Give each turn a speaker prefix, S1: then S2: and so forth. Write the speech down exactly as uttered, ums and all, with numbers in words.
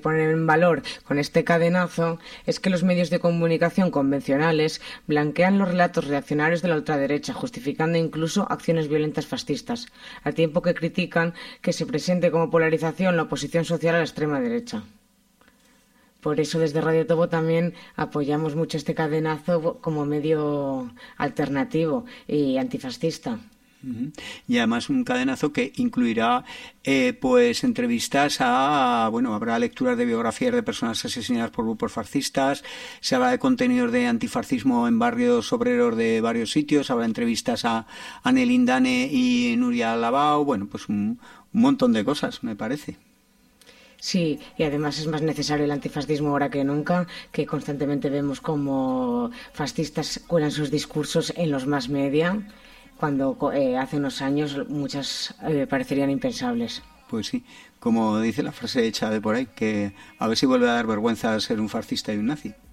S1: poner en valor con este cadenazo es que los medios de comunicación convencionales blanquean los relatos reaccionarios de la ultraderecha, justificando incluso acciones violentas fascistas, al tiempo que critican que se presente como polarización la oposición social a la extrema derecha. Por eso desde Radio Tobo también apoyamos mucho este cadenazo como medio alternativo y antifascista.
S2: Y además un cadenazo que incluirá eh, pues entrevistas a, bueno, habrá lecturas de biografías de personas asesinadas por grupos fascistas, se habla de contenidos de antifascismo en barrios obreros de varios sitios, habrá entrevistas a Anne Lindane y Nuria Labao, bueno, pues un, un montón de cosas, me parece.
S1: Sí, y además es más necesario el antifascismo ahora que nunca, que constantemente vemos como fascistas cuelan sus discursos en los mass media, cuando eh, hace unos años muchas eh, parecerían impensables.
S2: Pues sí, como dice la frase hecha de por ahí, que a ver si vuelve a dar vergüenza ser un fascista y un nazi.